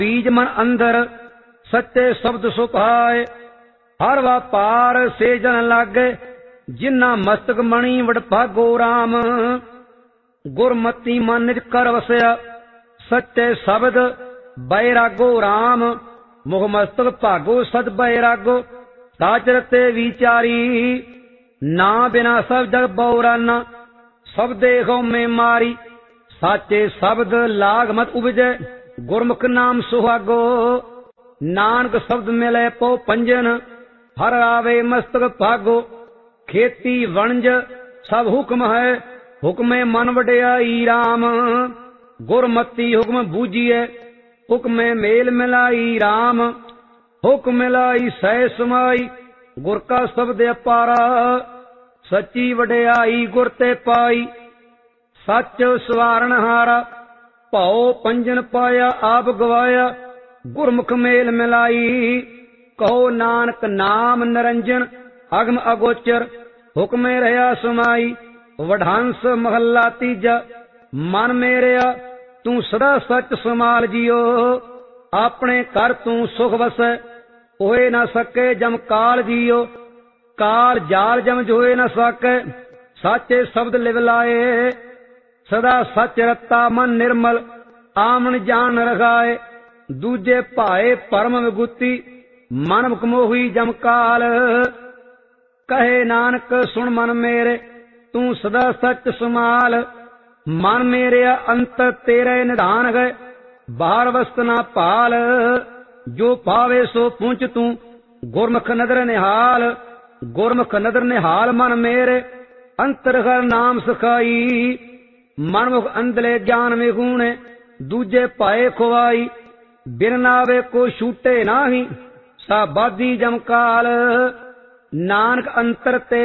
बीज मन अंदर सच्चे शब्द सुभाए। हर वापार से जन लागे जिन्ना मस्तक मणि वड भागो राम। गुरमति मन निज कर वसया सच्चे शब्द बैरागो राम। मुख मस्तक भागो सद बैरागो साचरते विचारी। ना बिना सब जग बौराना सब देखो में मारी। साचे शब्द लाग मत उपजे गुरमुख नाम सुहागो। नानक शब्द मिले पो पंजन हर आवे मस्तक भागो। खेती वणज सब हुक्म है हुक्मे मन वड्याई राम। गुरमति हुक्म बूझिए हुक्मे मेल मिलाई राम। हुक्म मिलाई सह समाई गुर का शब्द अपारा। सच्ची वड्याई गुर ते पाई सच सवारण हारा। भाओ पंजन पाया आप गवाया गुरमुख मेल मिलाई। कहो नानक नाम निरंजन अगम अगोचर हुक्मे रहा समाई। वढांस महला तीजा मन मेरिया तू सदा सच समाल जियो। अपने कर तू सुख वसै होए न सके जम काल जियो। काल जाल जम जोए न सके साचे शब्द लिव लाए। सदा सच रत्ता मन निर्मल आमन जान रखाए। दूजे भाए परम विगुती मन मुख मोही जम काल। कहे नानक सुन मन मेरे तू सदा सच समाल। मन मेरे अंत तेरे निधान गए बाहर वस्त ना पाल। जो पावे सो पूंछ तू गुरमुख नदर निहाल। गुरमुख नदर निहाल मन मेरे अंतर हर नाम सखाई। मनमुख अंदले ज्ञान में गुणे दूजे पाए खुआई। बिन नावे को छूटे नाही सा बाधी जमकाल। नानक अंतर ते